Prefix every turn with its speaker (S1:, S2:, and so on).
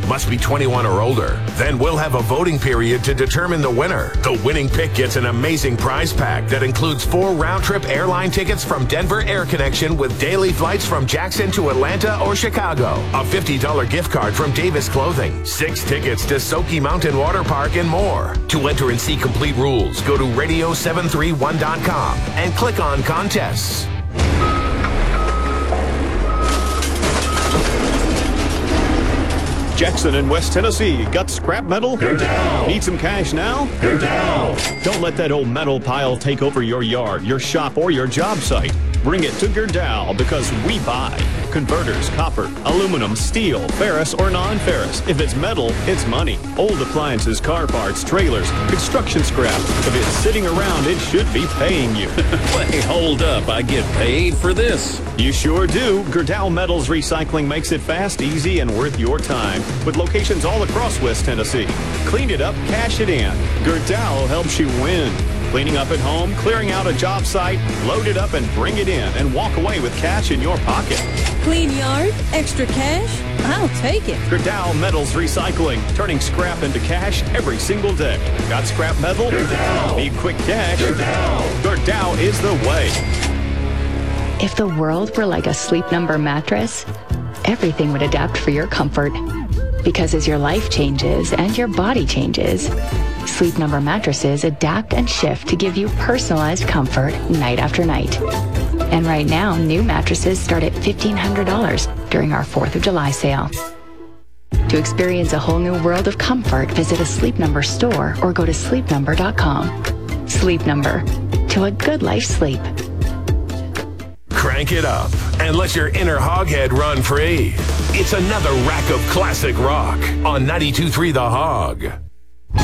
S1: Must be 21 or older. Then we'll have a voting period to determine the winner. The winning pick gets an amazing prize pack that includes 4 round-trip airline tickets from Denver Air Connection with daily flights from Jackson to Atlanta or Chicago. A $50 gift card from Davis Clothing. 6 tickets to Soaky Mountain Water Park and more. To enter and see complete rules, go to radio731.com and click on contests.
S2: Jackson in West Tennessee. Got scrap metal?
S3: Gerdau.
S2: Need some cash now?
S3: Gerdau.
S2: Don't let that old metal pile take over your yard, your shop, or your job site. Bring it to Gerdau because we buy converters, copper, aluminum, steel, ferrous, or non-ferrous. If it's metal, it's money. Old appliances, car parts, trailers, construction scrap. If it's sitting around, it should be paying you.
S4: Wait, hold up. I get paid for this?
S2: You sure do. Gerdau Metals Recycling makes it fast, easy, and worth your time. With locations all across West Tennessee. Clean it up, cash it in. Gerdau helps you win. Cleaning up at home, clearing out a job site, load it up and bring it in and walk away with cash in your pocket.
S5: Clean yard? Extra cash? I'll take it.
S2: Gerdau Metals Recycling, turning scrap into cash every single day. Got scrap metal?
S3: Gerdau.
S2: Need quick cash?
S3: Gerdau.
S2: Gerdau is the way.
S6: If the world were like a Sleep Number mattress, everything would adapt for your comfort. Because as your life changes and your body changes, Sleep Number mattresses adapt and shift to give you personalized comfort night after night. And right now, new mattresses start at $1,500 during our 4th of July sale. To experience a whole new world of comfort, visit a Sleep Number store or go to sleepnumber.com. Sleep Number. To a good life sleep.
S1: Crank it up and let your inner hoghead run free. It's another rack of classic rock on 92.3 The Hog.